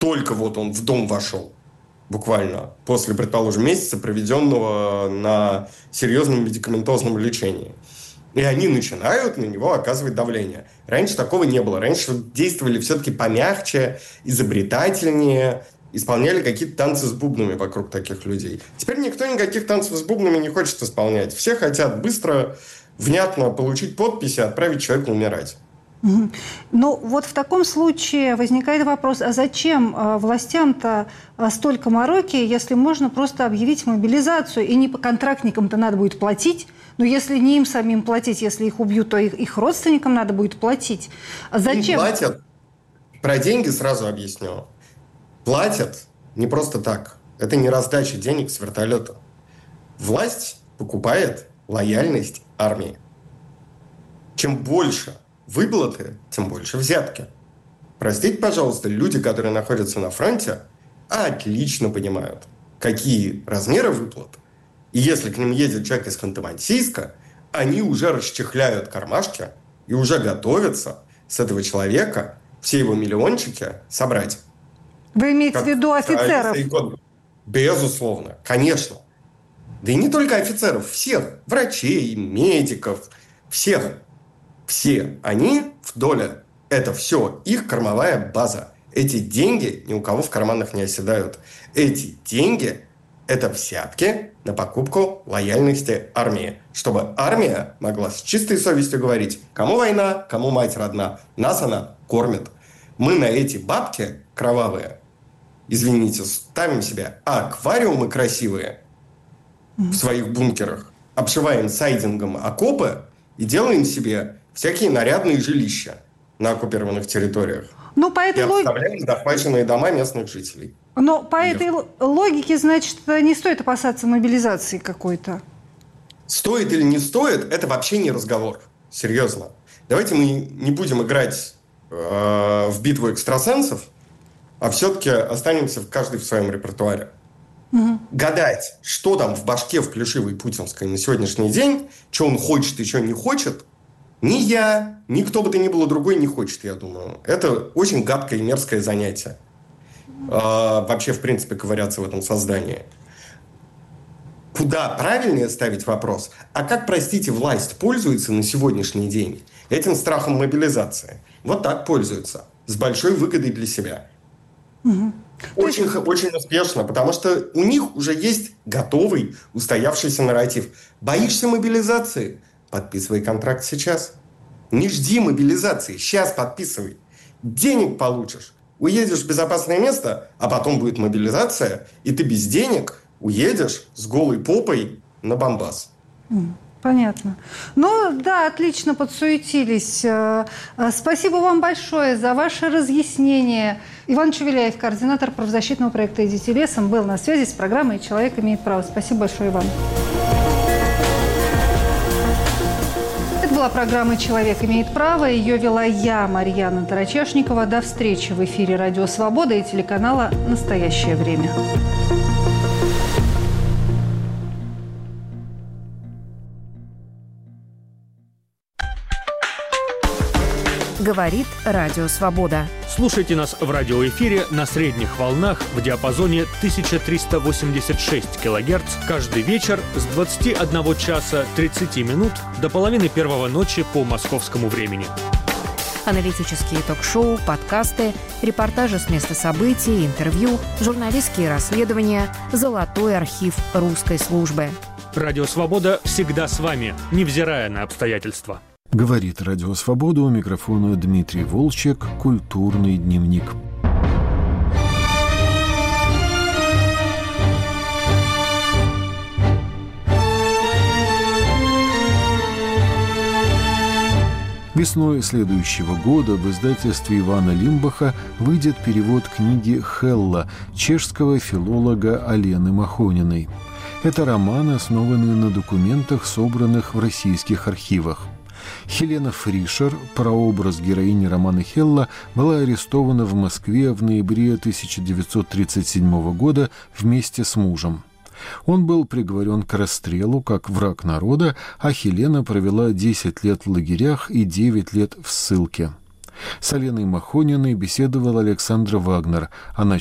только вот он в дом вошел, буквально, после, предположим, месяца, проведенного на серьезном медикаментозном лечении. И они начинают на него оказывать давление. Раньше такого не было. Раньше действовали все-таки помягче, изобретательнее, исполняли какие-то танцы с бубнами вокруг таких людей. Теперь никто никаких танцев с бубнами не хочет исполнять. Все хотят быстро, внятно получить подпись и отправить человека умирать. Ну, вот в таком случае возникает вопрос, а зачем властям-то столько мороки, если можно просто объявить мобилизацию, и не по контрактникам-то надо будет платить, но если не им самим платить, если их убьют, то их родственникам надо будет платить. А зачем? Им платят. Про деньги сразу объясню. Платят не просто так. Это не раздача денег с вертолета. Власть покупает лояльность армии. Чем больше выплаты, тем больше взятки. Простите, пожалуйста, люди, которые находятся на фронте, отлично понимают, какие размеры выплат. И если к ним едет человек из Ханты-Мансийска, они уже расчехляют кармашки и уже готовятся с этого человека все его миллиончики собрать. Вы имеете в виду офицеров? Безусловно, конечно. Да и не только офицеров, всех. Врачей, медиков, всех. Все они в доле. Это все их кормовая база. Эти деньги ни у кого в карманах не оседают. Эти деньги – это взятки на покупку лояльности армии. Чтобы армия могла с чистой совестью говорить, кому война, кому мать родна. Нас она кормит. Мы на эти бабки кровавые, извините, ставим себе аквариумы красивые в своих бункерах, обшиваем сайдингом окопы и делаем себе всякие нарядные жилища на оккупированных территориях. Ну, по этой обставляем захваченные дома местных жителей. Но по этой логике, значит, не стоит опасаться мобилизации какой-то. Стоит или не стоит, это вообще не разговор. Серьезно. Давайте мы не будем играть в битву экстрасенсов, а все-таки останемся каждый в своем репертуаре. Гадать, что там в башке в плешивой путинской на сегодняшний день, что он хочет и что не хочет, ни я, ни кто бы то ни было другой не хочет, я думаю. Это очень гадкое и мерзкое занятие. Вообще, в принципе, ковыряться в этом создании. Куда правильнее ставить вопрос? А как, простите, власть пользуется на сегодняшний день этим страхом мобилизации? Вот так пользуется. С большой выгодой для себя. Очень, очень успешно, потому что у них уже есть готовый, устоявшийся нарратив. Боишься мобилизации? Подписывай контракт сейчас. Не жди мобилизации, сейчас подписывай. Денег получишь, уедешь в безопасное место, а потом будет мобилизация, и ты без денег уедешь с голой попой на Бомбас. Понятно. Ну, да, отлично подсуетились. Спасибо вам большое за ваше разъяснение. Иван Чувеляев, координатор правозащитного проекта «Идите лесом», был на связи с программой «Человек имеет право». Спасибо большое, Иван. Это была программа «Человек имеет право». Ее вела я, Марьяна Тарачешникова. До встречи в эфире «Радио Свобода» и телеканала «Настоящее время». Говорит Радио Свобода. Слушайте нас в радиоэфире на средних волнах в диапазоне 1386 кГц каждый вечер с 21 часа 30 минут до половины первого ночи по московскому времени. Аналитические ток-шоу, подкасты, репортажи с места событий, интервью, журналистские расследования, золотой архив русской службы. Радио Свобода всегда с вами, невзирая на обстоятельства. Говорит Радио Свобода, у микрофона Дмитрий Волчек, «Культурный дневник». Весной следующего года в издательстве Ивана Лимбаха выйдет перевод книги «Хелла» чешского филолога Алены Махониной. Это роман, основанный на документах, собранных в российских архивах. Хелена Фришер, прообраз героини романа Хелла, была арестована в Москве в ноябре 1937 года вместе с мужем. Он был приговорен к расстрелу как враг народа, а Хелена провела 10 лет в лагерях и 9 лет в ссылке. С Аленой Махониной беседовал Александр Вагнер. Она